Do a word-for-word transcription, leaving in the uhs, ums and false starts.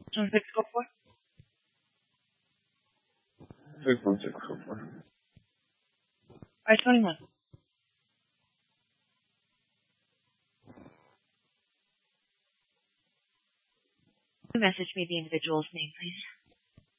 One six four four. Six one six four four. I twenty-one. Message me the individual's name, please.